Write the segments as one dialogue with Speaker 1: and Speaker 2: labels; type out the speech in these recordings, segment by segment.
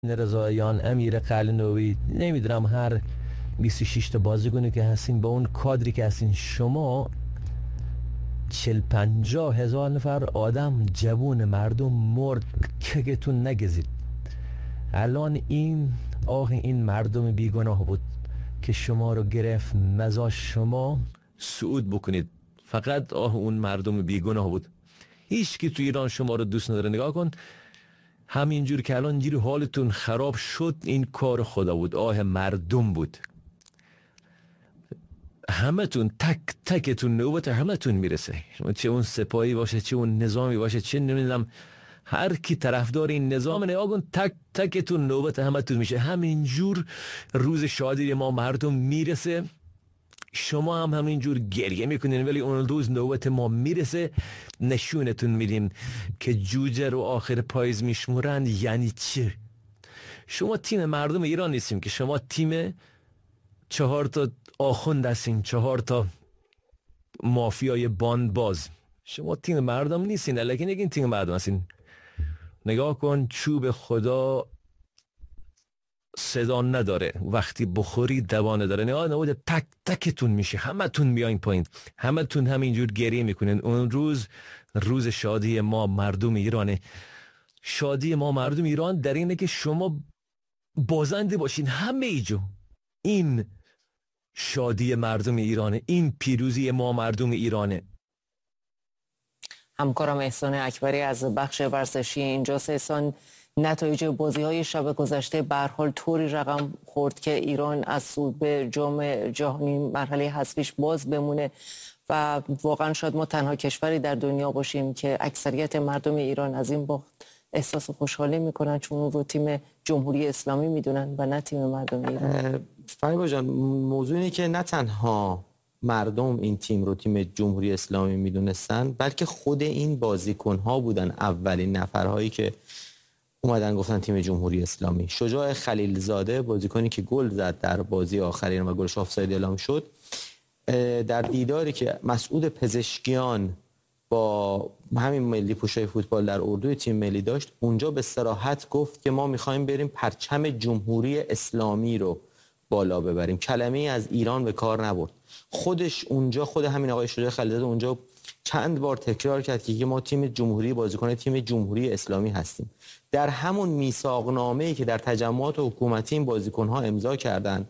Speaker 1: رضاییان، امیر قلنوی، نمیدونم هر 26 تا بازیکنی که هستین با اون کادری که هستین شما 40-50 هزار نفر آدم جوون مردم مرد کگتون نگزید. الان این مردم بیگناه بود که شما رو گرفت نذاش شما صعود بکنید. فقط اون مردم بیگناه بود. هیچ کی تو ایران شما رو دوست نداره. نگاه کن همینجور که الان جوری حالتون خراب شد، این کار خدا بود، مردم بود. همتون تک تکتون نوبت همتون میرسه، چه اون سپاهی باشه، چه اون نظامی باشه، چه نمیدونم هر کی طرفدار این نظام، نگاه کن تک تکتون نوبت همتون میشه. همینجور روز شادی ما مردم میرسه، شما هم همینجور گریه میکنین، ولی اون روز نوبت ما میرسه نشونتون میدیم که جوجه رو آخر پاییز میشمورن یعنی چه. شما تیم مردم ایران نیستیم که شما تیم 4 تا آخوند هستین، 4 تا مافیای باند باز. شما تیم مردم نیستین، لیکن نگین تیم مردم هستین. نگاه کن چوب خدا صدا نداره، وقتی بخوری دوانه داره. نگاه تک تکتون میشه، همتون میاین پایین، همتون همینجور گریه میکنین. اون روز شادی ما مردم ایرانه. شادی ما مردم ایران در اینه که شما بازنده باشین همه ایجو. این شادی مردم ایرانه، این پیروزی ما مردم ایرانه.
Speaker 2: همکارم احسان اکبری از بخش ورزشی اینجاست. احسان، نتایج بازی‌های شب گذشته به هر حال طوری رقم خورد که ایران از صعود به جام جهانی مرحله حذفیش باز بمونه و واقعا شاید ما تنها کشوری در دنیا باشیم که اکثریت مردم ایران از این باخت احساس خوشحالی میکنن، چون اون رو تیم جمهوری اسلامی میدونن و نه تیم مردم ایران.
Speaker 3: فریبا جان، موضوع اینه که نه تنها مردم این تیم رو تیم جمهوری اسلامی میدونستن، بلکه خود این بازیکن‌ها بودن اولین نفرهایی که اومدن گفتن تیم جمهوری اسلامی. شجاع خلیلزاده، بازیکنی که گل زد در بازی آخرین و گلش آفساید اعلام شد، در دیداری که مسعود پزشکیان با همین ملی پوشای فوتبال در اردوی تیم ملی داشت، اونجا به صراحت گفت که ما می‌خوایم بریم پرچم جمهوری اسلامی رو بالا ببریم. کلمه‌ای از ایران به کار نبرد. خودش اونجا، خود همین آقای شجاع خلیلزاده اونجا چند بار تکرار کرد که ما تیم جمهوری، بازیکن تیم جمهوری اسلامی هستیم. در همون میثاقنامه‌ای که در تجمعات حکومتی این بازیکن‌ها امضا کردند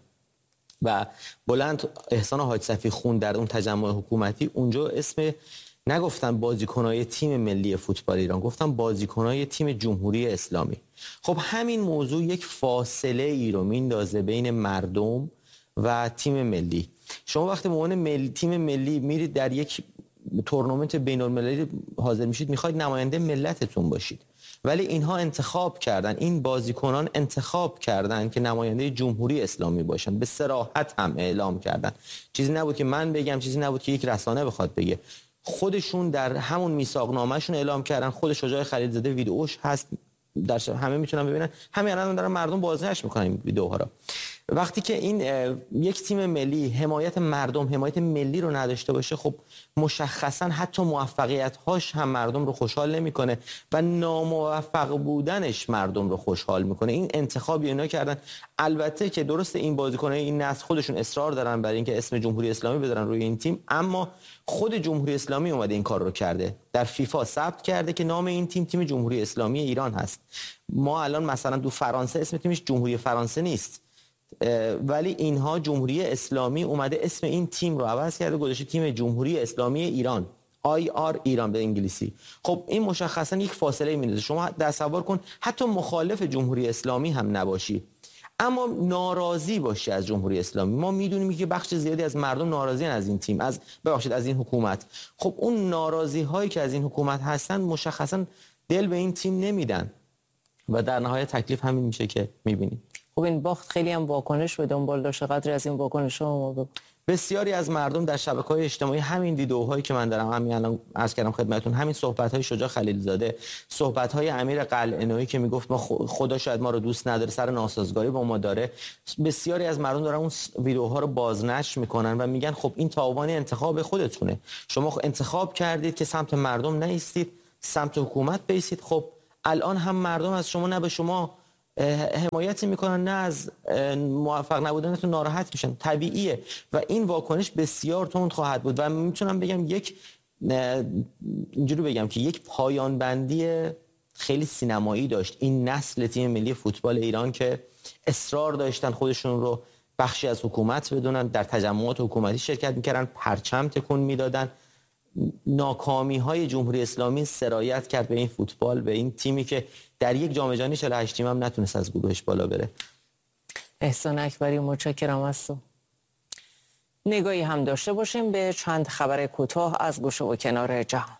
Speaker 3: و بلند احسان حاج صفی خون در اون تجمع حکومتی، اونجا اسم نگفتن بازیکن‌های تیم ملی فوتبال ایران، گفتن بازیکن‌های تیم جمهوری اسلامی. خب همین موضوع یک فاصله ای رو میندازه بین مردم و تیم ملی. شما وقتی به عنوان تیم ملی میرید در یک تورنمنت بین‌المللی حاضر میشید، میخواید نماینده ملتتون باشید، ولی اینها انتخاب کردن، این بازیکنان انتخاب کردن که نماینده جمهوری اسلامی باشن. به صراحت هم اعلام کردن، چیزی نبود که من بگم، چیزی نبود که یک رسانه بخواد بگه. خودشون در همون میثاقنامه‌شون اعلام کردن. خود شجاع خلیلزاده ویدئوش هست، در همه میتونن ببینن. همین الان دارن مردم بازنشر میکنن این ویدئوها رو. وقتی که این یک تیم ملی حمایت مردم، حمایت ملی رو نداشته باشه، خب مشخصا حتی موفقیت‌هاش هم مردم رو خوشحال نمیکنه و ناموفق بودنش مردم رو خوشحال میکنه. این انتخابی اینا کردن. البته که درسته این بازیکن‌های این نسل خودشون اصرار دارن برای اینکه اسم جمهوری اسلامی بذارن روی این تیم، اما خود جمهوری اسلامی اومده این کار رو کرده، در فیفا ثبت کرده که نام این تیم تیم جمهوری اسلامی ایران هست. ما الان مثلا تو فرانسه اسم تیمش جمهوری فرانسه نیست، ولی اینها جمهوری اسلامی اومده اسم این تیم رو عوض کرده، گذاشته تیم جمهوری اسلامی ایران، IR ایران به انگلیسی. خب این مشخصا یک فاصله میندازه. شما تصور کن حتی مخالف جمهوری اسلامی هم نباشی، اما ناراضی باشی از جمهوری اسلامی. ما میدونیم که بخش زیادی از مردم ناراضی از این تیم، از این حکومت. خب اون ناراضی هایی که از این حکومت هستن مشخصا دل به این تیم نمیدن و در نهایت تکلیف همین میشه که میبینیم.
Speaker 2: خب این باخت خیلی هم واکنش به دنبال داشته. قدری از این واکنش ها ما
Speaker 3: بسیاری از مردم در شبکه‌های اجتماعی همین ویدئوهایی که من دارم همین الان عرض کردم خدمتتون، همین صحبت‌های شجاع خلیلزاده، صحبت‌های امیر قلعه‌نویی که میگفت ما خدا شاید ما رو دوست نداره، سر ناسازگاری با ما داره، بسیاری از مردم دارن اون ویدئوها رو بازنشر میکنن و میگن خب این تاوان انتخاب خودتونه، شما انتخاب کردید که سمت مردم نایستید، سمت حکومت بیستید. خب الان هم مردم از شما نه به شما حمایتی میکنن نه از موفق نبودنتون ناراحت میشن. طبیعیه و این واکنش بسیار تند خواهد بود و میتونم بگم اینجوری بگم که یک پایان بندی خیلی سینمایی داشت این نسل تیم ملی فوتبال ایران که اصرار داشتن خودشون رو بخشی از حکومت بدونن، در تجمعات حکومتی شرکت میکردن، پرچم تکون میدادن. ناکامی های جمهوری اسلامی سرایت کرد به این فوتبال، به این تیمی که در یک جام جهانی 48 تیم هم نتونست از گروهش بالا بره.
Speaker 2: احسان اکبری، متشکرم از تو. نگاهی هم داشته باشیم به چند خبر کوتاه از گوشه و کنار جهان.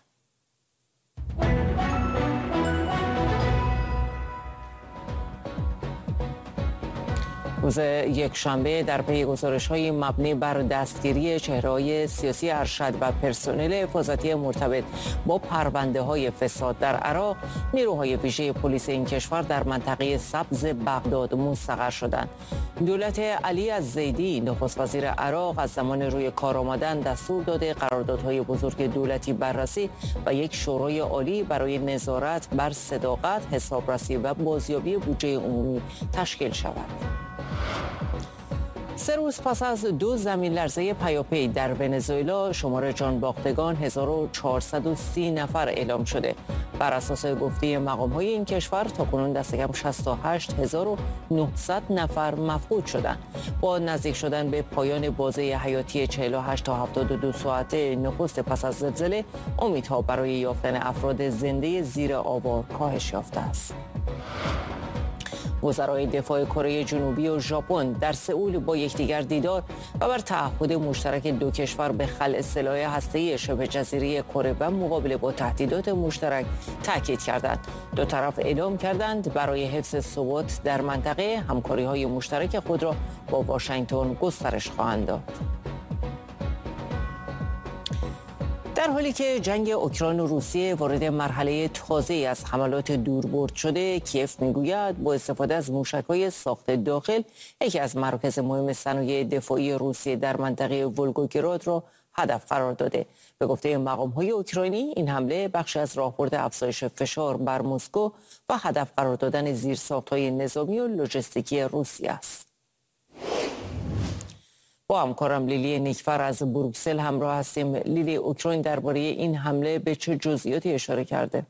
Speaker 2: روز یکشنبه در پی گزارش‌های مبنی بر دستگیری چهره‌های سیاسی ارشد و پرسنل حفاظتی مرتبط با پرونده‌های فساد در عراق، نیروهای ویژه پلیس این کشور در منطقه سبز بغداد مستقر شدند. دولت علی الزیدی نخست وزیر عراق از زمان روی کار آمدن دستور داده قراردادهای بزرگ دولتی بررسی و یک شورای عالی برای نظارت بر صداقت، حسابرسی و بازیابی بودجه عمومی تشکیل شود. 3 روز پس از 2 زمین لرزه پیاپی در ونزوئلا، شمار جان باختگان 1430 نفر اعلام شده. بر اساس گفته مقام‌های این کشور تاکنون دست کم 68900 نفر مفقود شدند. با نزدیک شدن به پایان بازه حیاتی 48 تا 72 ساعته نخست پس از زلزله، امیدها برای یافتن افراد زنده زیر آوار کاهش یافته است. وزرای دفاع کره جنوبی و ژاپن در سئول با یکدیگر دیدار و بر تعهد مشترک دو کشور به خلع سلاح هسته‌ای شبه جزیره کره و مقابله با تهدیدات مشترک تاکید کردند. دو طرف اعلام کردند برای حفظ ثبات در منطقه همکاری‌های مشترک خود را با واشنگتن گسترش خواهند داد. در حالی که جنگ اوکراین و روسیه وارد مرحله تازه‌ای از حملات دوربرد شده، کیف میگوید با استفاده از موشک‌های ساخت داخل یکی از مراکز مهم صنایع دفاعی روسیه در منطقه ولگوگراد را هدف قرار داده. به گفته مقام‌های اوکراینی، این حمله بخشی از راهبرد افزایش فشار بر مسکو و هدف قرار دادن زیرساخت‌های نظامی و لوجستیکی روسیه است. با همکارم لیلی نیکفر از بروکسل همراه هستیم. لیلی، اوکراین درباره این حمله به چه جزئیاتی اشاره کرده؟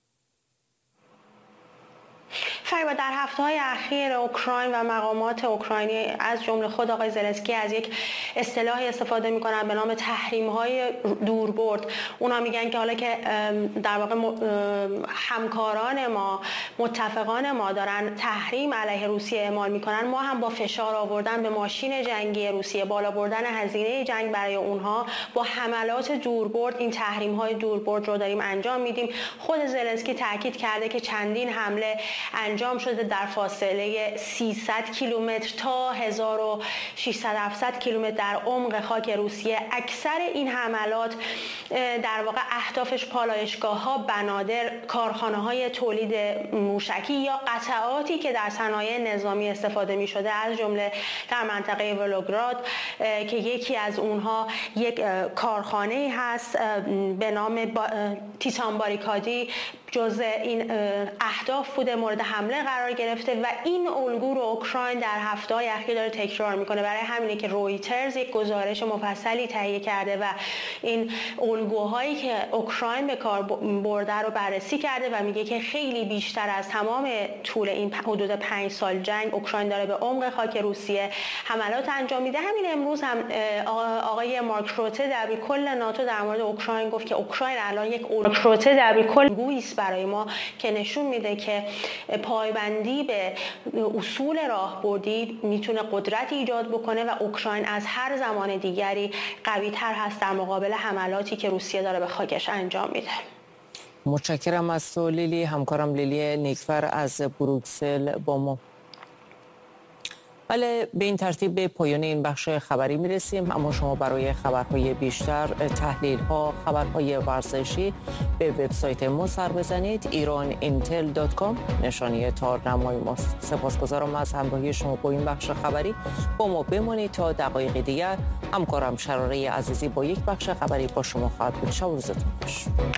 Speaker 4: فریبا، در هفته‌های اخیر اوکراین و مقامات اوکراینی از جمله خود آقای زلنسکی از یک اصطلاحی استفاده می‌کنند به نام تحریم‌های دوربرد. اونا میگن که حالا که در واقع همکاران ما، متفقان ما دارن تحریم علیه روسیه اعمال می‌کنن، ما هم با فشار آوردن به ماشین جنگی روسیه، بالا بردن هزینه جنگ برای اونها، با حملات دوربرد این تحریم‌های دوربرد رو داریم انجام میدیم. خود زلنسکی تاکید کرده که چندین حمله انجام شده در فاصله 300 کیلومتر تا 1600-700 کیلومتر در عمق خاک روسیه. اکثر این حملات در واقع اهدافش پالایشگاه‌ها، بنادر، کارخانه‌های تولید موشکی یا قطعاتی که در صنایع نظامی استفاده می‌شده، از جمله در منطقه ولوگراد که یکی از اونها یک کارخانه‌ای هست به نام تیتان باریکادی جزء این اهداف بوده، مورد حمله قرار گرفته و این الگو رو اوکراین در هفته‌های اخیر داره تکرار میکنه. برای همینه که رویترز یک گزارش مفصلی تهیه کرده و این الگوهایی که اوکراین به کار برده رو بررسی کرده و میگه که خیلی بیشتر از تمام طول این حدود 5 سال جنگ اوکراین داره به عمق خاک روسیه حملات انجام میده. همین امروز هم آقای مارک روته دبیرکل ناتو در مورد اوکراین گفت که اوکراین الان یک الگویی است برای ما که نشون میده که پایبندی به اصول راهبردی میتونه قدرت ایجاد بکنه و اوکراین از هر زمان دیگری قوی تر هست در مقابل حملاتی که روسیه داره به خاکش انجام میده.
Speaker 2: متشکرم از تو لیلی. همکارم لیلی نیکفر از بروکسل با ما. بله، به این ترتیب به پایان این بخش خبری میرسیم، اما شما برای خبرهای بیشتر، تحلیل‌ها، خبرهای ورزشی به وبسایت ما سر بزنید. iran-intel.com نشانی تارنمای ماست. سپاسگزارم از همراهی شما با این بخش خبری. با ما بمانید تا دقایق دیگر. همکارم شراره عزیزی با یک بخش خبری با شما خواهد بود. شب و روزتون خوش.